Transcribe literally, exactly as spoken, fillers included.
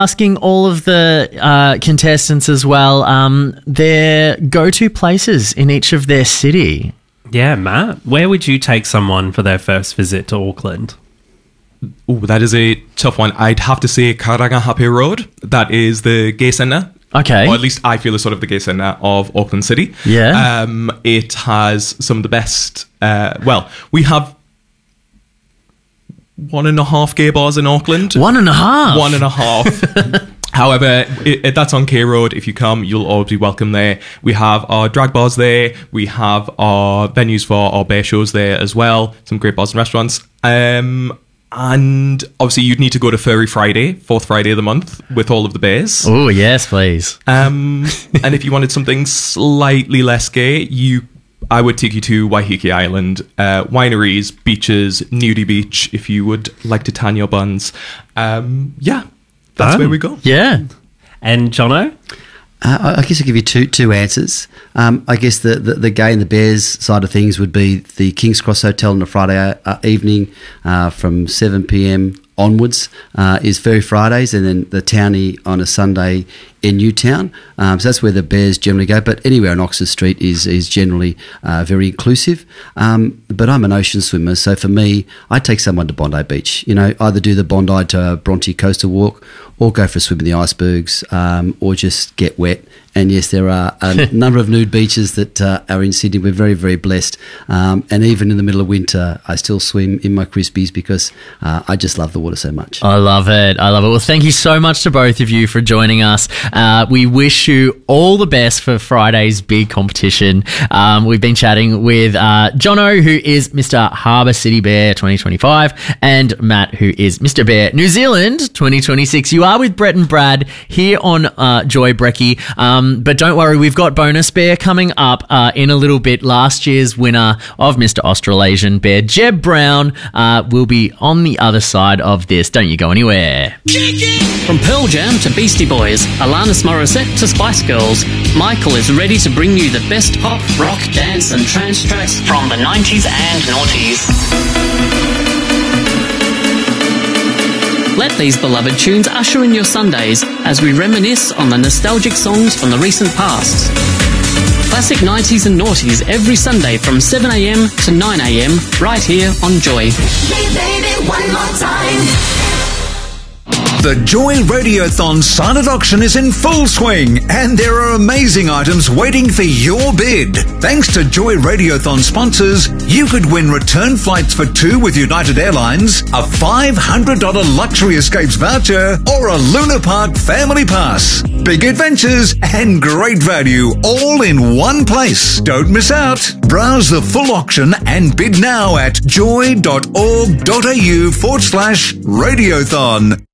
asking all of the uh, contestants as well um, their go-to places in each of their city. Yeah, Matt, where would you take someone for their first visit to Auckland? Oh, that is a tough one. I'd have to say Karangahape Road. That is the gay centre. Okay. Or at least I feel is sort of the gay centre of Auckland City. Yeah. Um, it has some of the best... Uh, well, we have one and a half gay bars in Auckland. One and a half? One and a half. However, it, it, that's on K Road. If you come, you'll always be welcome there. We have our drag bars there. We have our venues for our bear shows there as well. Some great bars and restaurants. Um... And obviously you'd need to go to Furry Friday, fourth Friday of the month, with all of the bears. Oh, yes, please. Um, and if you wanted something slightly less gay, you, I would take you to Waiheke Island, uh, wineries, beaches, nudie beach, if you would like to tan your buns. Um, yeah, that's Fun. where we go. Yeah. And Jono? Uh, I guess I'll give you two two answers. Um, I guess the, the, the gay and the bears side of things would be the King's Cross Hotel on a Friday uh, evening uh, from seven p.m. onwards uh, is Furry Fridays, and then the Townie on a Sunday in Newtown. Um, so that's where the bears generally go. But anywhere on Oxford Street is is generally uh, very inclusive. Um, but I'm an ocean swimmer, so for me, I take someone to Bondi Beach. You know, either do the Bondi to Bronte Coastal Walk, or go for a swim in the icebergs, um, or just get wet. And yes, there are a number of nude beaches that uh, are in Sydney. We're very, very blessed. Um, and even in the middle of winter, I still swim in my Crispies because uh, I just love the water so much. I love it. I love it. Well, thank you so much to both of you for joining us. Uh, we wish you all the best for Friday's big competition. Um, we've been chatting with uh, Jono, who is Mister Harbour City Bear twenty twenty-five, and Matt, who is Mister Bear New Zealand twenty twenty-six. You are with Brett and Brad here on uh, Joy Brecky. Um, but don't worry, we've got Bonus Bear coming up uh, in a little bit. Last year's winner of Mister Australasian Bear, Jeb Brown, uh, will be on the other side of this. Don't you go anywhere. From Pearl Jam to Beastie Boys, Alanis Morissette to Spice Girls, Michael is ready to bring you the best pop, rock, dance and trance tracks from the nineties and noughties. Let these beloved tunes usher in your Sundays as we reminisce on the nostalgic songs from the recent past. Classic nineties and noughties every Sunday from seven a.m. to nine a.m. right here on Joy. Hey baby, one more time. The Joy Radiothon silent auction is in full swing, and there are amazing items waiting for your bid. Thanks to Joy Radiothon sponsors, you could win return flights for two with United Airlines, a five hundred dollars luxury escapes voucher, or a Luna Park family pass. Big adventures and great value all in one place. Don't miss out. Browse the full auction and bid now at joy.org.au forward slash radiothon.